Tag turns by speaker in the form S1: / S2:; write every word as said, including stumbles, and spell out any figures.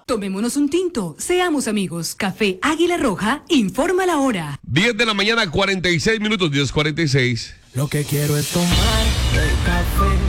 S1: Tomémonos un tinto, seamos amigos. Café Águila Roja, informa la hora.
S2: diez de la mañana, cuarenta y seis minutos, diez cuarenta y seis.
S3: Lo que quiero es tomar el café